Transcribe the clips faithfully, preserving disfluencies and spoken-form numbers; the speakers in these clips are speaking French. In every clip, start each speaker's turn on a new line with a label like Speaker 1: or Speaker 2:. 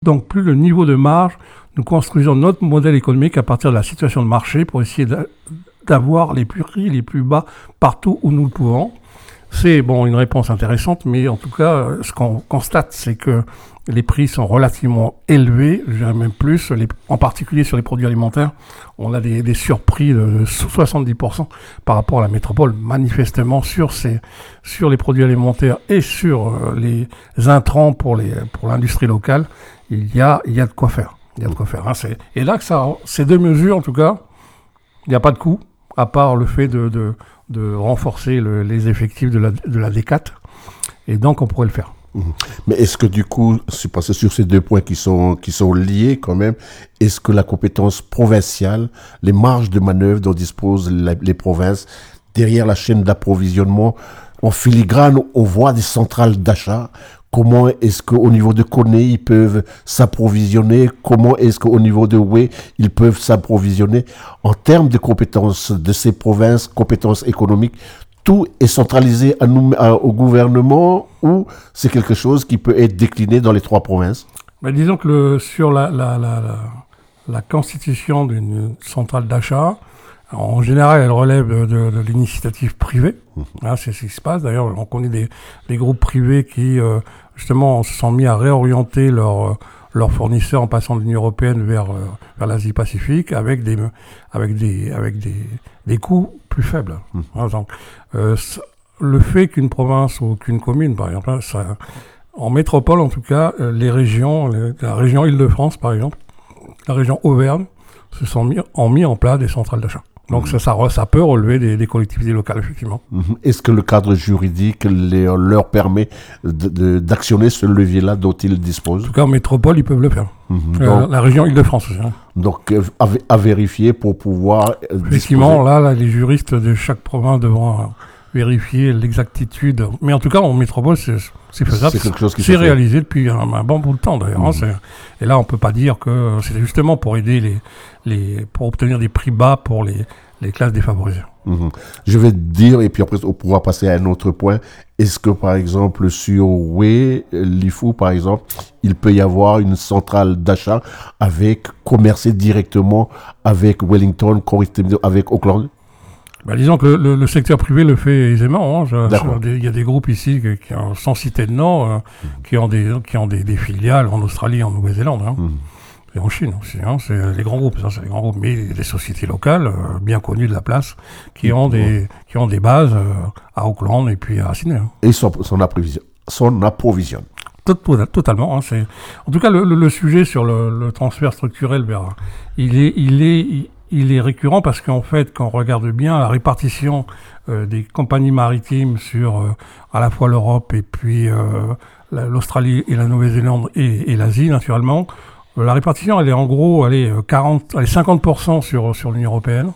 Speaker 1: donc plus le niveau de marge. Nous construisons notre modèle économique à partir de la situation de marché pour essayer d'avoir les prix les plus bas partout où nous le pouvons. C'est bon, une réponse intéressante, mais en tout cas, ce qu'on constate, c'est que les prix sont relativement élevés, je dirais même plus, les, en particulier sur les produits alimentaires. On a des, des surprix de soixante-dix pour cent par rapport à la métropole, manifestement sur, ces, sur les produits alimentaires et sur euh, les intrants pour, les, pour l'industrie locale. Il y a, il y a de quoi faire. Il y a de quoi faire. Hein. C'est, et là, que ça, ces deux mesures, en tout cas, il n'y a pas de coût, à part le fait de, de, de renforcer le, les effectifs de la, de la D quatre. Et donc, on pourrait le faire.
Speaker 2: Mais est-ce que du coup, c'est passé sur ces deux points qui sont, qui sont liés quand même, est-ce que la compétence provinciale, les marges de manœuvre dont disposent la, les provinces, derrière la chaîne d'approvisionnement, en filigrane, on voit des centrales d'achat? Comment est-ce qu'au niveau de Koné, ils peuvent s'approvisionner? Comment est-ce qu'au niveau de Oué, ils peuvent s'approvisionner? En termes de compétences de ces provinces, compétences économiques, tout est centralisé à nous, à, au gouvernement, ou c'est quelque chose qui peut être décliné dans les trois provinces?
Speaker 1: Ben, disons que le, sur la, la, la, la, la constitution d'une centrale d'achat, en général, elle relève de, de, de l'initiative privée. Mmh. Hein, c'est ce qui se passe. D'ailleurs, on connaît des, des groupes privés qui, euh, justement, se sont mis à réorienter leurs leurs fournisseurs en passant de l'Union européenne vers, euh, vers l'Asie-Pacifique avec des, avec des, avec des, des coûts plus faibles. Mmh. Hein, donc, euh, le fait qu'une province ou qu'une commune, par exemple, ça, en métropole en tout cas, euh, les régions, les, la région Île-de-France par exemple, la région Auvergne, se sont mis, ont mis en place des centrales d'achat. Donc mmh. ça, ça, ça peut relever des, des collectivités locales, effectivement. Mmh.
Speaker 2: Est-ce que le cadre juridique les, leur permet de, de, d'actionner ce levier-là dont ils disposent?
Speaker 1: En tout cas, en métropole, ils peuvent le faire. Mmh. Euh, donc, la région Île-de-France aussi. Hein.
Speaker 2: Donc, à, à vérifier pour pouvoir
Speaker 1: effectivement, là, là, les juristes de chaque province devront euh, vérifier l'exactitude. Mais en tout cas, en métropole, c'est, c'est faisable.
Speaker 2: C'est quelque chose qui
Speaker 1: c'est réalisé fait. Depuis un, un bon bout de temps, d'ailleurs. Mmh. Hein, c'est, et là, on peut pas dire que c'est justement pour aider les, les, pour obtenir des prix bas pour les, les classes défavorisées.
Speaker 2: Mmh. Je vais te dire, et puis après, on pourra passer à un autre point. Est-ce que, par exemple, sur Oué, l'Ifou, par exemple, il peut y avoir une centrale d'achat avec, commercer directement avec Wellington, avec Auckland?
Speaker 1: Bah, disons que le, le, le secteur privé le fait aisément. Hein. Il y a des groupes ici, qui, qui, sans citer de nom, euh, mmh. qui ont, des, qui ont des, des filiales en Australie, en Nouvelle-Zélande. Hein. Mmh. Et en Chine aussi, hein, c'est les grands groupes, ça, c'est les grands groupes, mais des sociétés locales euh, bien connues de la place qui ont des qui ont des bases euh, à Auckland et puis à Sydney. Hein.
Speaker 2: Et son, son approvisionne. Son approvisionne.
Speaker 1: Tot, totalement. Hein, c'est en tout cas le, le, le sujet sur le, le transfert structurel vers il est il est il, il est récurrent parce qu'en fait, quand on regarde bien la répartition euh, des compagnies maritimes sur euh, à la fois l'Europe et puis euh, la, l'Australie et la Nouvelle-Zélande et, et l'Asie naturellement. La répartition, elle est en gros, elle est, quarante, elle est cinquante pour cent sur, sur l'Union européenne,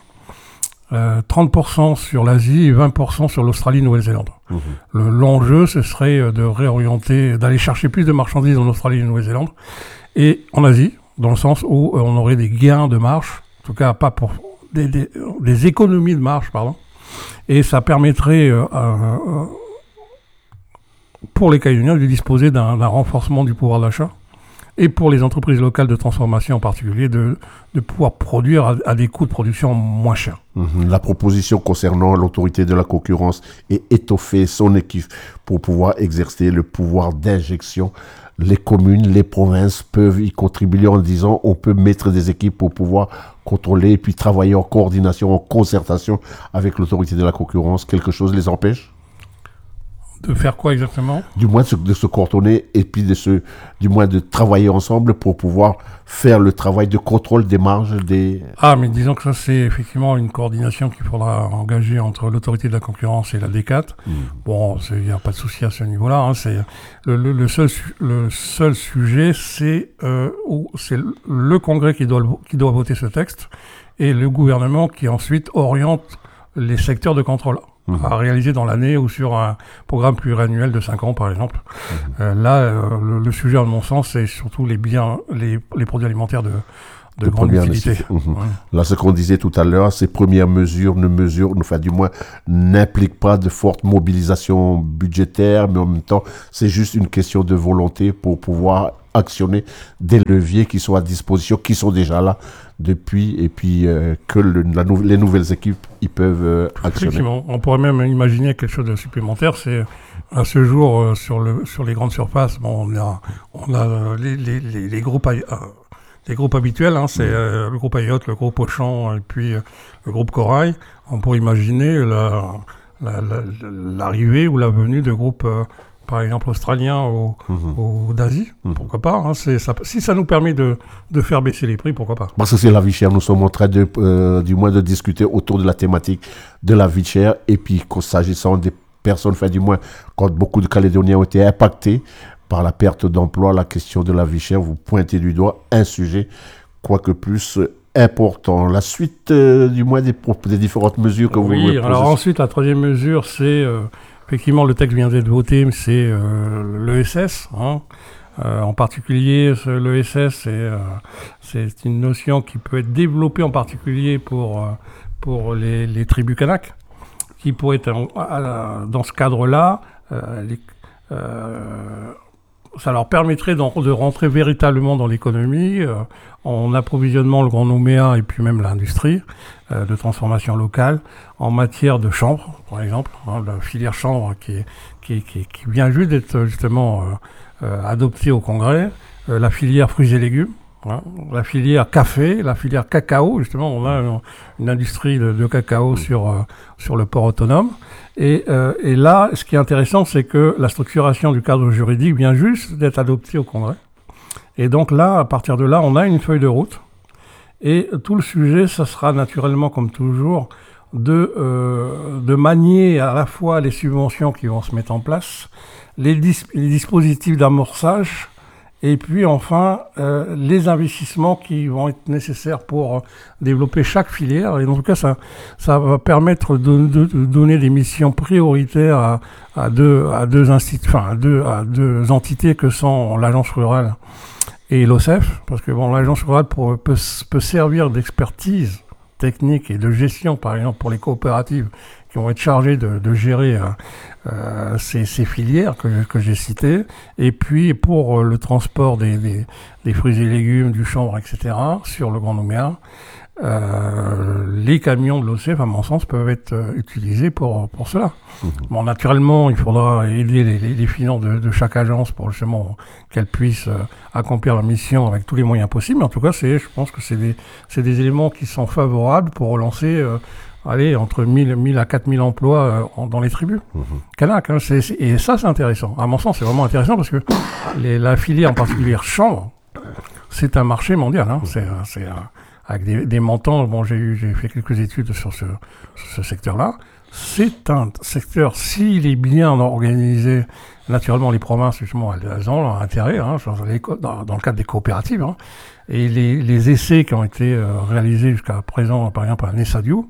Speaker 1: euh, trente pour cent sur l'Asie et vingt pour cent sur l'Australie et Nouvelle-Zélande. Mmh. Le, l'enjeu, ce serait de réorienter, d'aller chercher plus de marchandises en Australie et Nouvelle-Zélande et en Asie, dans le sens où euh, on aurait des gains de marge, en tout cas pas pour des, des, des économies de marge, pardon, et ça permettrait euh, euh, pour les Calédoniens de disposer d'un, d'un renforcement du pouvoir d'achat. Et pour les entreprises locales de transformation en particulier, de, de pouvoir produire à, à des coûts de production moins chers.
Speaker 2: Mmh. La proposition concernant l'autorité de la concurrence est étoffer son équipe pour pouvoir exercer le pouvoir d'injection. Les communes, les provinces peuvent y contribuer en disant on peut mettre des équipes pour pouvoir contrôler et puis travailler en coordination, en concertation avec l'autorité de la concurrence. Quelque chose les empêche ?
Speaker 1: De faire quoi exactement?
Speaker 2: Du moins de se coordonner et puis de se, du moins de travailler ensemble pour pouvoir faire le travail de contrôle des marges des...
Speaker 1: Ah, mais disons que ça, c'est effectivement une coordination qu'il faudra engager entre l'autorité de la concurrence et la D quatre. Mmh. Bon, il n'y a pas de souci à ce niveau-là. Hein, c'est, le, le, le, seul, le seul sujet, c'est, euh, où c'est le Congrès qui doit, qui doit voter ce texte et le gouvernement qui ensuite oriente les secteurs de contrôle. Mmh. À réaliser dans l'année ou sur un programme pluriannuel de cinq ans, par exemple. Mmh. Euh, là, euh, le, le sujet, à mon sens, c'est surtout les biens, les, les produits alimentaires de, de, de grande utilité.
Speaker 2: Mmh. Ouais. Là, ce qu'on disait tout à l'heure, ces premières mesures ne mesurent, enfin du moins, n'impliquent pas de forte mobilisation budgétaire, mais en même temps, c'est juste une question de volonté pour pouvoir actionner des leviers qui sont à disposition, qui sont déjà là depuis, et puis euh, que le, la nou- les nouvelles équipes ils peuvent euh, actionner.
Speaker 1: Effectivement, on pourrait même imaginer quelque chose de supplémentaire. C'est à ce jour euh, sur le sur les grandes surfaces, bon, on a on a euh, les, les, les, les groupes euh, les groupes habituels, hein, c'est euh, le groupe Ayotte, le groupe Auchan et puis euh, le groupe Corail. On pourrait imaginer la, la, la, l'arrivée ou la venue de groupes euh, par exemple australiens ou, mmh. ou d'Asie, mmh. pourquoi pas, hein, c'est, ça, si ça nous permet de, de faire baisser les prix, pourquoi pas.
Speaker 2: Parce que c'est la vie chère, nous sommes en train de, euh, du moins de discuter autour de la thématique de la vie chère, et puis s'agissant des personnes, enfin du moins quand beaucoup de Calédoniens ont été impactés par la perte d'emploi, la question de la vie chère, vous pointez du doigt un sujet, quoique plus important. La suite euh, du moins des, des différentes mesures que
Speaker 1: oui,
Speaker 2: vous
Speaker 1: Oui, alors ensuite la troisième mesure c'est... Euh, Effectivement, le texte vient d'être voté, mais c'est euh, l'E S S. Hein. Euh, en particulier, l'E S S, c'est, euh, c'est une notion qui peut être développée en particulier pour, euh, pour les, les tribus kanaks, qui pourraient être, en, à, dans ce cadre-là, euh, les, euh, ça leur permettrait de, de rentrer véritablement dans l'économie, euh, en approvisionnement le Grand Nouméa et puis même l'industrie euh, de transformation locale en matière de chanvre, par exemple, hein, la filière chanvre qui, est, qui, qui, qui vient juste d'être justement euh, euh, adoptée au Congrès, euh, la filière fruits et légumes, hein, la filière café, la filière cacao, justement, on a une, une industrie de, de cacao sur, euh, sur le port autonome. Et, euh, et là, ce qui est intéressant, c'est que la structuration du cadre juridique vient juste d'être adoptée au Congrès. Et donc là, à partir de là, on a une feuille de route. Et tout le sujet, ça sera naturellement, comme toujours, de, euh, de manier à la fois les subventions qui vont se mettre en place, les, dis- les dispositifs d'amorçage, et puis enfin, euh, les investissements qui vont être nécessaires pour euh, développer chaque filière. Et en tout cas, ça, ça va permettre de, de, de donner des missions prioritaires à, à, deux, à, deux instituts, enfin, à, deux, à deux entités que sont l'Agence rurale et l'O C E F, parce que bon, l'Agence rurale pour, peut, peut servir d'expertise technique et de gestion, par exemple, pour les coopératives qui vont être chargées de, de gérer euh, euh, ces, ces filières que, que j'ai citées, et puis pour euh, le transport des, des, des fruits et légumes, du chanvre, et cetera, sur le Grand Nouméa, euh, les camions de l'O C E F, à mon sens, peuvent être euh, utilisés pour, pour cela. Mmh. Bon, naturellement, il faudra aider les, les, les finances de, de chaque agence pour justement qu'elles puissent euh, accomplir leur mission avec tous les moyens possibles. Mais en tout cas, c'est, je pense que c'est des, c'est des éléments qui sont favorables pour relancer euh, allez, entre mille à quatre mille emplois euh, en, dans les tribus. Mmh. Canac, hein, c'est, c'est, et ça, c'est intéressant. À mon sens, c'est vraiment intéressant parce que les, la filière, en particulier chanvre, c'est un marché mondial. Hein, c'est, c'est un, avec des, des montants, bon, j'ai, eu, j'ai fait quelques études sur ce, sur ce secteur-là. C'est un secteur, s'il est bien organisé, naturellement, les provinces, justement, elles ont intérêt, hein, dans, dans le cadre des coopératives. Hein, et les, les essais qui ont été euh, réalisés jusqu'à présent, par exemple, à Nessadiou,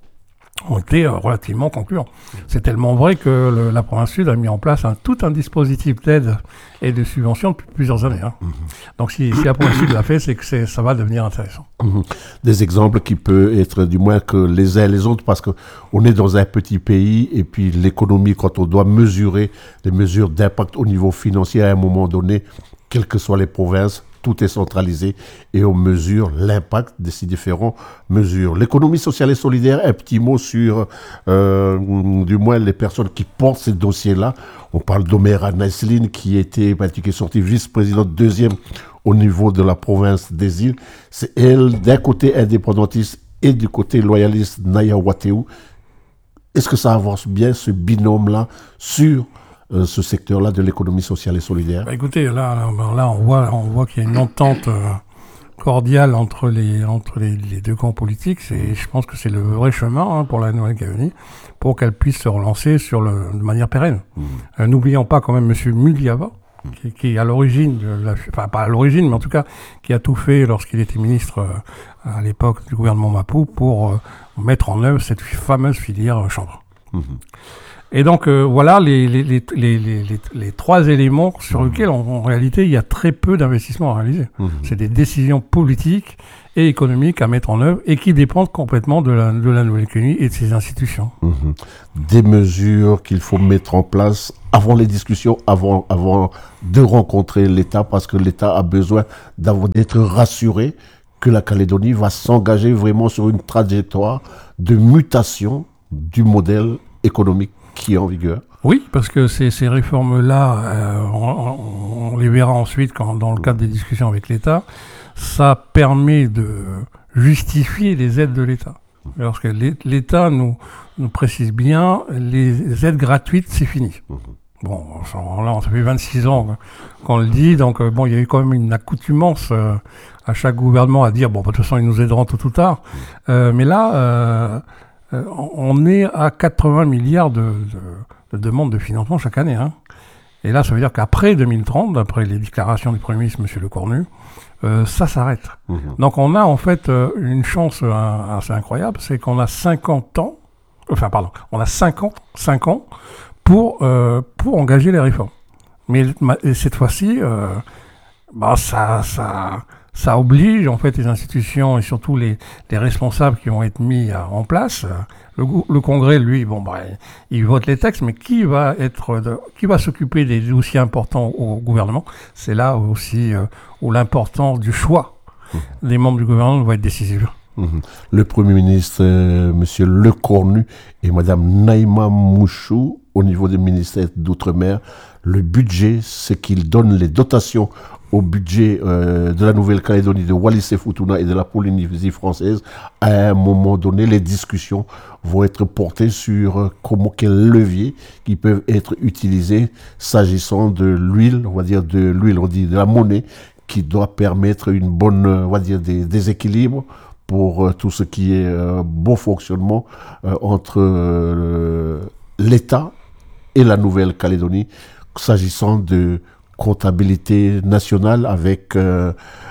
Speaker 1: ont été euh, relativement concluants. C'est tellement vrai que le, la province sud a mis en place un, tout un dispositif d'aide et de subvention depuis plusieurs années. Hein. Mmh. Donc si, si la province sud l'a fait, c'est que c'est, ça va devenir intéressant. Mmh.
Speaker 2: Des exemples qui peuvent être du moins que les uns et les autres, parce qu'on est dans un petit pays et puis l'économie, quand on doit mesurer les mesures d'impact au niveau financier à un moment donné, quelles que soient les provinces, tout est centralisé et on mesure l'impact de ces différentes mesures. L'économie sociale et solidaire, un petit mot sur, euh, du moins, les personnes qui portent ces dossiers-là. On parle d'Omera Naisline qui était, qui est sortie vice-présidente deuxième au niveau de la province des îles. C'est elle, d'un côté indépendantiste et du côté loyaliste Naya Wateou. Est-ce que ça avance bien, ce binôme-là, sur Euh, ce secteur-là de l'économie sociale et solidaire?
Speaker 1: Bah écoutez, là, là on voit, on voit qu'il y a une entente euh, cordiale entre les entre les, les deux camps politiques. C'est, je pense que c'est le vrai chemin hein, pour la Nouvelle-Calédonie, pour qu'elle puisse se relancer sur le, de manière pérenne. Mmh. Euh, n'oublions pas quand même Monsieur Muliava, mmh. qui, qui est à l'origine, de la, enfin pas à l'origine, mais en tout cas qui a tout fait lorsqu'il était ministre euh, à l'époque du gouvernement Mapou pour euh, mettre en œuvre cette fameuse filière euh, chanvre. Mmh. Et donc, euh, voilà les, les, les, les, les, les, les trois éléments sur mmh. lesquels, en, en réalité, il y a très peu d'investissements à réaliser. Mmh. C'est des décisions politiques et économiques à mettre en œuvre et qui dépendent complètement de la, de la Nouvelle-Calédonie et de ses institutions.
Speaker 2: Mmh. Des mesures qu'il faut mettre en place avant les discussions, avant, avant de rencontrer l'État, parce que l'État a besoin d'avoir, d'être rassuré que la Calédonie va s'engager vraiment sur une trajectoire de mutation du modèle économique qui est en vigueur.
Speaker 1: Oui, parce que ces, ces réformes-là, euh, on, on les verra ensuite quand, dans le cadre des discussions avec l'État, ça permet de justifier les aides de l'État. Lorsque l'État nous, nous précise bien, les aides gratuites, c'est fini. Bon, là, ça fait vingt-six ans qu'on le dit, donc bon, il y a eu quand même une accoutumance euh, à chaque gouvernement à dire, bon, de toute façon, ils nous aideront tôt ou tard. Euh, mais là, euh, on est à quatre-vingts milliards de, de, de demandes de financement chaque année. Hein. Et là, ça veut dire qu'après deux mille trente, d'après les déclarations du Premier ministre, M. Lecornu, euh, ça s'arrête. Mmh. Donc on a en fait euh, une chance euh, assez incroyable, c'est qu'on a cinquante ans, enfin pardon, on a cinquante, cinq ans pour, euh, pour engager les réformes. Mais cette fois-ci, euh, bah, ça, ça, ça oblige en fait les institutions et surtout les, les responsables qui vont être mis à, en place. Le, le Congrès, lui, bon, bah, il vote les textes, mais qui va être, de, qui va s'occuper des dossiers importants au gouvernement? C'est là aussi euh, où l'importance du choix mmh. des membres du gouvernement va être décisive.
Speaker 2: Mmh. Le Premier ministre, euh, M. Lecornu et Mme Naïma Mouchou, au niveau du ministère d'Outre-mer, le budget, c'est qu'il donne les dotations au budget euh, de la Nouvelle-Calédonie, de Wallis-et-Futuna et de la Polynésie française. À un moment donné, les discussions vont être portées sur euh, comment, quels leviers qui peuvent être utilisés s'agissant de l'huile, on va dire de l'huile, on dit de la monnaie, qui doit permettre une bonne, on va dire des, des équilibres pour euh, tout ce qui est euh, bon fonctionnement euh, entre euh, l'État et la Nouvelle-Calédonie, s'agissant de comptabilité nationale avec euh,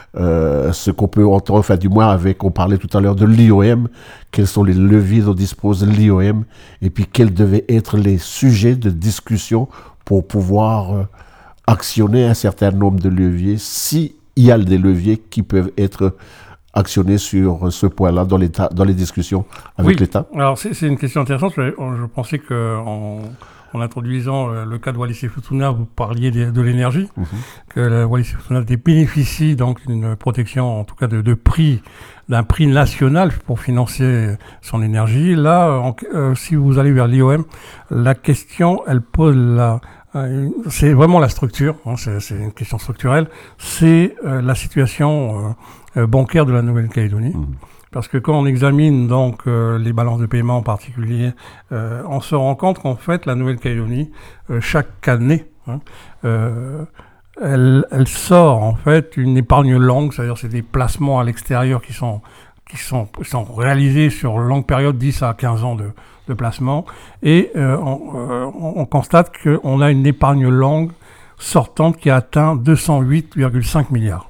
Speaker 2: euh, ce qu'on peut entendre, enfin du moins avec, on parlait tout à l'heure de l'I O M, quels sont les leviers dont dispose l'I O M, et puis quels devaient être les sujets de discussion pour pouvoir euh, actionner un certain nombre de leviers, s'il y a des leviers qui peuvent être actionnés sur ce point-là dans, l'état, dans les discussions avec
Speaker 1: oui.
Speaker 2: l'État.
Speaker 1: Alors c'est, c'est une question intéressante, je, je pensais que en... En introduisant euh, le cas de Wallis-et-Futuna, vous parliez de, de l'énergie, mmh. que la Wallis-et-Futuna bénéficie donc d'une protection, en tout cas de, de prix, d'un prix national pour financer son énergie. Là, en, euh, si vous allez vers l'I O M, la question, elle pose la, euh, c'est vraiment la structure, hein, c'est, c'est une question structurelle, c'est euh, la situation euh, bancaire de la Nouvelle-Calédonie. Mmh. Parce que quand on examine donc euh, les balances de paiement en particulier, euh, on se rend compte qu'en fait la Nouvelle-Calédonie, euh, chaque année, hein, euh, elle, elle sort en fait une épargne longue, c'est-à-dire c'est des placements à l'extérieur qui sont qui sont, sont réalisés sur longue période, dix à quinze ans de, de placement, et euh, on, euh, on constate qu'on a une épargne longue sortante qui a atteint deux cent huit virgule cinq milliards.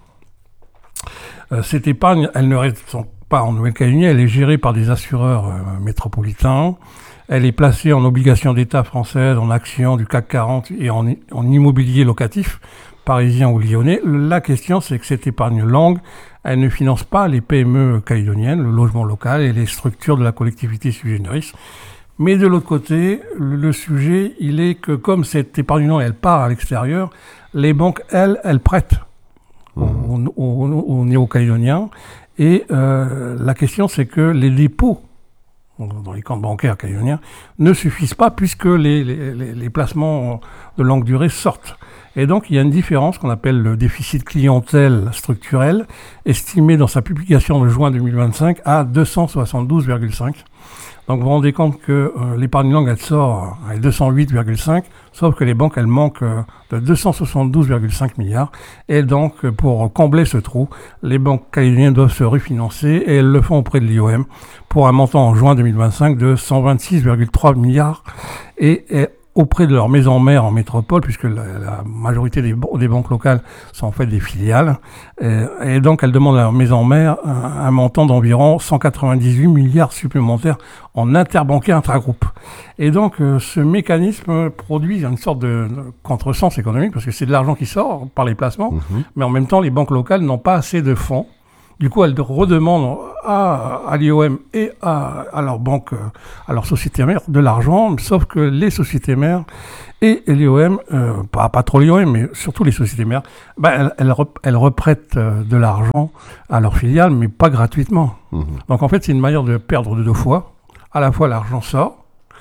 Speaker 1: Euh, cette épargne, elle ne reste pas en Nouvelle-Calédonie, elle est gérée par des assureurs euh, métropolitains. Elle est placée en obligations d'État françaises, en actions du C A C quarante et en, en immobilier locatif, parisien ou lyonnais. La question, c'est que cette épargne longue, elle ne finance pas les P M E calédoniennes, le logement local et les structures de la collectivité sui generis. Mais de l'autre côté, le, le sujet, il est que comme cette épargne longue, elle part à l'extérieur, les banques, elles, elles prêtent mmh. aux, aux, aux néo-calédoniens. Et euh, la question, c'est que les dépôts dans les comptes bancaires calédoniens ne suffisent pas puisque les, les, les placements de longue durée sortent. Et donc, il y a une différence qu'on appelle le déficit clientèle structurel, estimé dans sa publication de juin deux mille vingt-cinq à deux cent soixante-douze virgule cinq. Donc, vous vous rendez compte que euh, l'épargne longue, elle sort à deux cent huit virgule cinq, sauf que les banques, elles manquent euh, de deux cent soixante-douze virgule cinq milliards. Et donc, pour combler ce trou, les banques calédoniennes doivent se refinancer et elles le font auprès de l'I O M pour un montant en juin deux mille vingt-cinq de cent vingt-six virgule trois milliards. Et, et auprès de leur maison mère en métropole, puisque la, la majorité des, des banques locales sont en fait des filiales. Et, et donc, elles demandent à leur maison mère un, un montant d'environ cent quatre-vingt-dix-huit milliards supplémentaires en interbancaire intragroupe. Et donc, euh, ce mécanisme produit une sorte de, de contresens économique, parce que c'est de l'argent qui sort par les placements, mmh. mais en même temps, les banques locales n'ont pas assez de fonds. Du coup, elles redemandent à, à l'I O M et à, à leur banque, à leur société mère de l'argent, sauf que les sociétés mères et l'I O M, euh, pas, pas trop l'I O M, mais surtout les sociétés mères, bah, elles, elles, rep, elles reprêtent de l'argent à leurs filiales, mais pas gratuitement. Mmh. Donc en fait, c'est une manière de perdre de deux fois. À la fois, l'argent sort,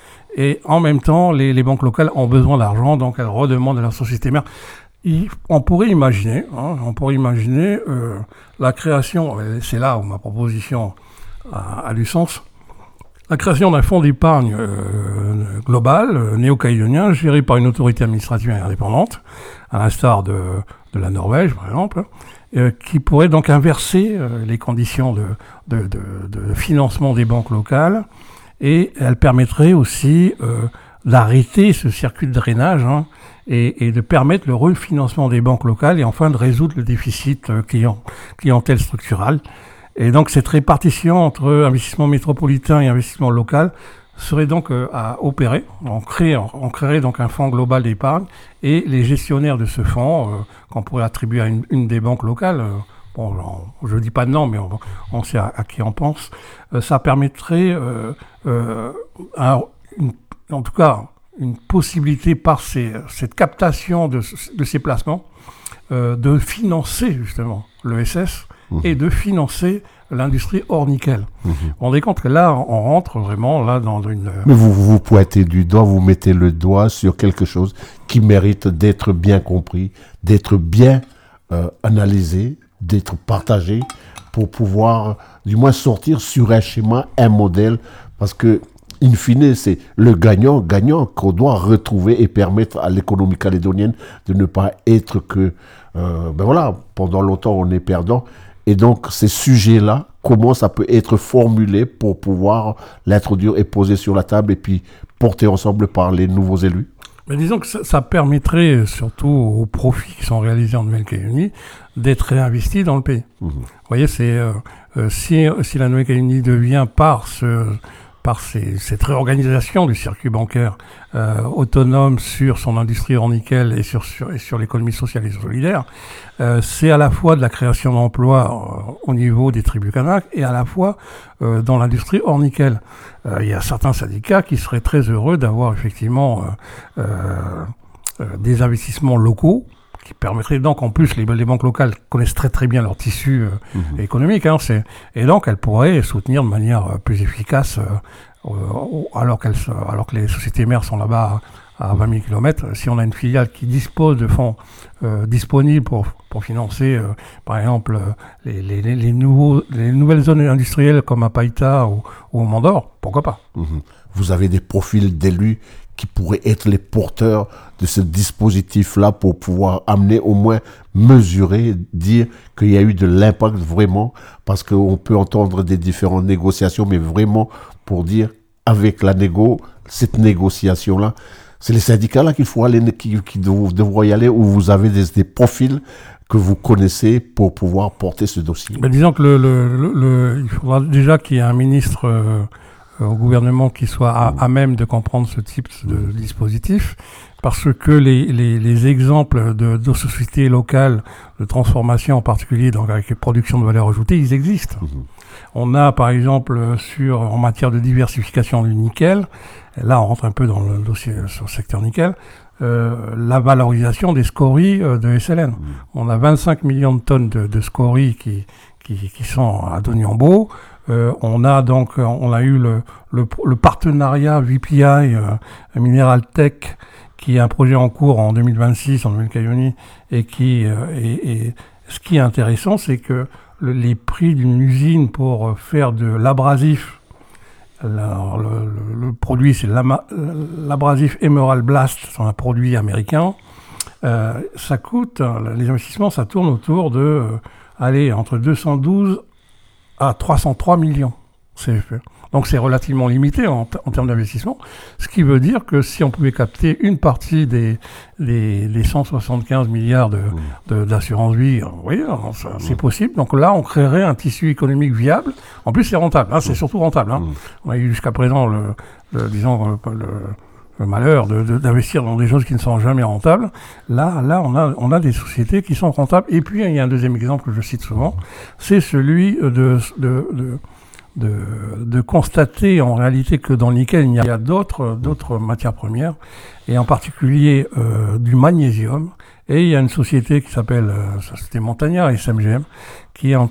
Speaker 1: et en même temps, les, les banques locales ont besoin d'argent, donc elles redemandent à leur société mère. Il, on pourrait imaginer, hein, on pourrait imaginer euh, la création, c'est là où ma proposition a, a du sens, la création d'un fonds d'épargne euh, global, euh, néo-calédonien, géré par une autorité administrative indépendante, à l'instar de, de la Norvège, par exemple, euh, qui pourrait donc inverser euh, les conditions de, de, de, de financement des banques locales, et elle permettrait aussi euh, d'arrêter ce circuit de drainage, hein, Et, et de permettre le refinancement des banques locales et enfin de résoudre le déficit euh, client, clientèle structurale. Et donc cette répartition entre investissement métropolitain et investissement local serait donc euh, à opérer. On, crée, on créerait donc un fonds global d'épargne et les gestionnaires de ce fonds, euh, qu'on pourrait attribuer à une, une des banques locales, euh, bon, on, je ne dis pas de nom, mais on, on sait à, à qui on pense, euh, ça permettrait, euh, euh, un, une, en tout cas, une possibilité par ces, cette captation de, de ces placements euh, de financer justement l'E S S mmh. et de financer l'industrie hors nickel. Mmh. Vous vous rendez compte que là, on rentre vraiment là dans une...
Speaker 2: Mais vous vous pointez du doigt, vous mettez le doigt sur quelque chose qui mérite d'être bien compris, d'être bien euh, analysé, d'être partagé pour pouvoir du moins sortir sur un schéma, un modèle, parce que in fine, c'est le gagnant-gagnant qu'on doit retrouver et permettre à l'économie calédonienne de ne pas être que, euh, ben voilà, pendant longtemps on est perdant. Et donc ces sujets-là, comment ça peut être formulé pour pouvoir l'introduire et poser sur la table et puis porter ensemble par les nouveaux élus?
Speaker 1: Mais disons que ça, ça permettrait, surtout aux profits qui sont réalisés en Nouvelle-Calédonie, d'être réinvestis dans le pays. Mmh. Vous voyez, c'est, euh, euh, si, si la Nouvelle-Calédonie devient par ce... par ces, cette réorganisation du circuit bancaire euh, autonome sur son industrie hors nickel et sur, sur, et sur l'économie sociale et solidaire, euh, c'est à la fois de la création d'emplois euh, au niveau des tribus kanaks et à la fois euh, dans l'industrie hors nickel. Euh, il y a certains syndicats qui seraient très heureux d'avoir effectivement euh, euh, euh, des investissements locaux qui permettrait donc, en plus, les, les banques locales connaissent très très bien leur tissu euh, mmh. économique, hein, c'est, et donc elles pourraient soutenir de manière euh, plus efficace, euh, euh, alors, qu'elles, alors que les sociétés mères sont là-bas à, à vingt mille kilomètres. Si on a une filiale qui dispose de fonds euh, disponibles pour, pour financer, euh, par exemple, les, les, les, nouveaux, les nouvelles zones industrielles comme à Païta ou, ou au Mont-d'Or, pourquoi pas?
Speaker 2: Mmh. Vous avez des profils d'élus qui pourraient être les porteurs de ce dispositif-là pour pouvoir amener, au moins mesurer, dire qu'il y a eu de l'impact vraiment, parce qu'on peut entendre des différentes négociations, mais vraiment pour dire, avec la négo, cette négociation-là, c'est les syndicats là qu'il faut aller, qui, qui devront y aller, où vous avez des, des profils que vous connaissez pour pouvoir porter ce dossier.
Speaker 1: Ben, disons que le, le, le, le, il faudra déjà qu'il y ait un ministre euh, au gouvernement qui soit à, à même de comprendre ce type de dispositif, parce que les, les, les exemples de, de sociétés locales de transformation, en particulier donc avec les productions de valeur ajoutée, ils existent. Mmh. On a par exemple sur en matière de diversification du nickel, là on rentre un peu dans le dossier sur le secteur nickel, euh, la valorisation des scories euh, de S L N. Mmh. On a vingt-cinq millions de tonnes de, de scories qui, qui, qui sont à Doniambo. Euh, on a donc, on a eu le, le, le partenariat V P I, euh, Mineral Tech, qui est un projet en cours en deux mille vingt-six en Nouvelle-Calédonie, et qui, euh, et, et ce qui est intéressant, c'est que le, les prix d'une usine pour faire de l'abrasif, alors le, le, le produit c'est l'abrasif Emerald Blast, c'est un produit américain, euh, ça coûte, les investissements, ça tourne autour de, euh, allez, entre deux cent douze à trois cent trois millions. C'est, Donc c'est relativement limité en, en termes d'investissement, ce qui veut dire que si on pouvait capter une partie des les, les cent soixante-quinze milliards de, de, d'assurance vie, oui, ça, c'est possible. Donc là, on créerait un tissu économique viable. En plus, c'est rentable. Hein, c'est surtout rentable. Hein. On a eu jusqu'à présent le, le disons le, le le malheur de, de, d'investir dans des choses qui ne sont jamais rentables. Là, là, on a, on a des sociétés qui sont rentables. Et puis, il y a un deuxième exemple que je cite souvent, c'est celui de, de, de, de, de constater en réalité que dans le nickel, il y a d'autres, d'autres matières premières, et en particulier euh, du magnésium. Et il y a une société qui s'appelle, euh, c'était Montagnard, S M G M, qui est en